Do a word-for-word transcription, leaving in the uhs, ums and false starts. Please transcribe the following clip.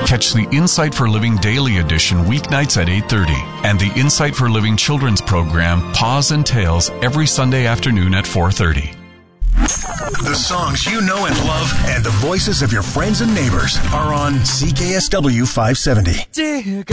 Catch the Insight for Living Daily Edition weeknights at eight thirty and the Insight for Living Children's program Paws and Tales every Sunday afternoon at four thirty. The songs you know and love and the voices of your friends and neighbors are on C K S W five seventy.